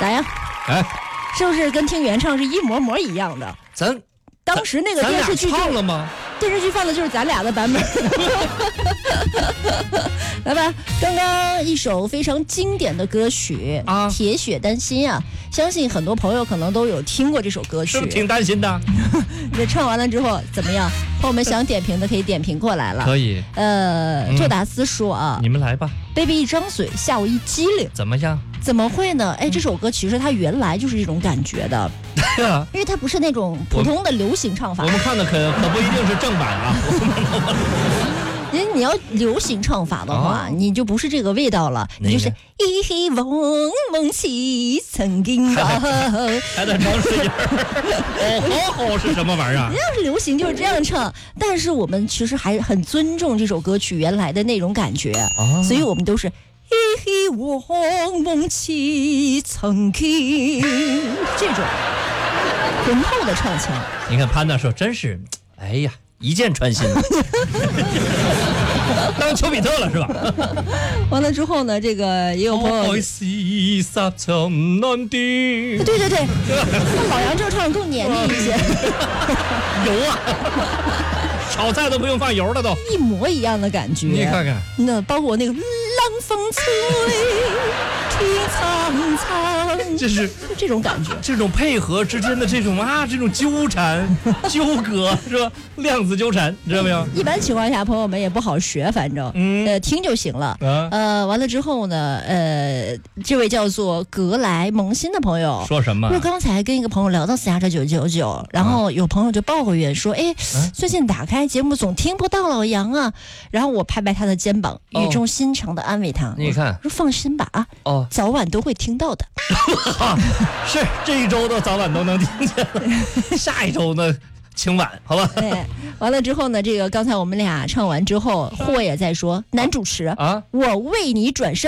咋样？ 哎， 是不是跟听原唱是一模一样的？当时那个电视剧唱了吗？ 电视剧放的就是咱俩的版本。来吧，刚刚一首非常经典的歌曲《铁血丹心》啊，相信很多朋友可能都有听过这首歌曲， 是不是挺担心的？ 你唱完了之后怎么样？朋友们想点评的可以点评过来了。 可以。 作达斯说啊， 你们来吧。 baby 一张嘴吓我一激灵。 怎么样？ 怎么会呢？哎，这首歌其实它原来就是这种感觉的。 对啊， 因为它不是那种普通的流行唱法。 我们看的可不一定是正版啊。 你要流行唱法的话，你就不是这个味道了，你就是一梦梦起曾经吧， 还得装饰音儿。是什么玩意儿？ 要是流行就是这样唱，但是我们其实还很尊重这首歌曲原来的那种感觉，所以我们都是一梦梦起曾经这种浑厚的唱腔。 你看潘大说真是，哎呀，一箭穿心。当丘比特了是吧？ 完了之后呢，这个也有朋友。对，那老杨这唱更黏腻一些。 油啊！炒菜都不用放油了，都一模一样的感觉。 你看看， 那包括那个冷风吹，听苍苍， 就是这种感觉， 这种配合之间的这种纠缠、纠葛，是吧？量子纠缠，知道没有？ 一般情况下，朋友们也不好学，反正听就行了。完了之后呢，这位叫做格莱萌新的朋友说什么？ 我刚才跟一个朋友聊到私家车999，然后有朋友就抱怨说，哎，最近打开节目总听不到老杨啊。然后我拍拍他的肩膀，语重心长的安慰他， 你看， 说放心吧啊，早晚都会听到的。 是这一周的早晚都能听见，下一周呢？请晚好吧。 对，完了之后呢，这个刚才我们俩唱完之后，霍也在说，男主持啊，我为你转身。